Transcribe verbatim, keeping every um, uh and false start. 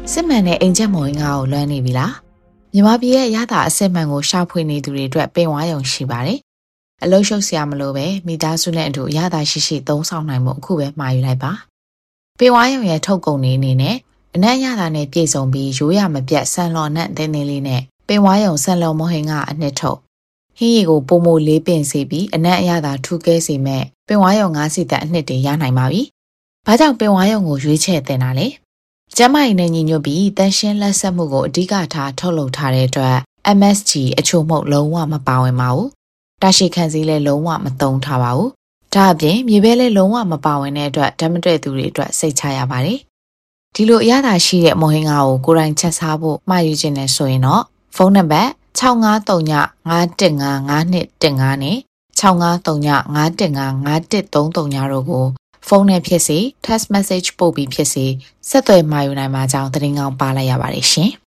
စစ်မှန်တဲ့အင်ဂျင်မော်ငါကိုလွှမ်းနေပြီလားမြန်မာပြည်ရဲ့ရတာအစစ်မှန်ကိုရှာဖွေနေသူတွေအတွက်ပင်ဝါရုံရှိပါတယ်အလုံးရှုပ်စရာမလိုပဲမိသားစုနဲ့အတူရတာရှိရှိသုံးဆောင်နိုင်မှုအခုပဲမှာယူလိုက်ပါပင်ဝါရုံရဲ့ထုတ်ကုန်နေအနေနဲ့အနက်ရတာနဲ့ပြည့်စုံပြီးရိုးရမပြတ်ဆန်လော်နဲ့တင်းတင်းလေးနဲ့ပင်ဝါရုံဆန်လော်မဟင်ကအနှစ်ထုတ်ဟင်းရီကိုပုံမိုလေးပင်စေပြီးအနက်အရသာထူကဲစေမဲ့ပင်ဝါရုံငါးစီတက်အနှစ်တွေရနိုင်ပါပြီဘာကြောင့်ပင်ဝါရုံကိုရွေးချယ်တင်တာလဲကျမကြီးနဲ့ညီညွတ်ပြီးတန်ရှင်းလက်ဆက်မှုကိုအဓိကထားထုတ်လုပ်ထားတဲ့အတွက် M S G အချို့မှုလုံးဝမပါဝင်ပါဘူး။တာရှိခံစည်းလည်းလုံးဝမသုံးထားပါဘူး။ဒါအပြင်မြေပဲလည်းလုံးဝမပါဝင်တဲ့အတွက်ဓာတ်မတည့်သူတွေအတွက်စိတ်ချရပါတယ်။ဒီလိုအရသာရှိတဲ့မော်ဟင်္ဂါကိုကိုယ်တိုင်ချက်စားဖို့မှာယူခြင်းနဲ့ဆိုရင်တော့ဖုန်းနံပါတ်၆၅၃ည၅၁၅၅၂၁၅နဲ့၆၅၃ည၅၁၅၅၅၁၃၃တို့ကိုဖုန်းနဲ့ဖြစ်စေ text message ပို့ပြီးဖြစ်စေဆက်သွယ်မှာယူနိုင်မှာကြောင်းသတင်းကောင်းပါလိုက်ရပါတယ်ရှင်။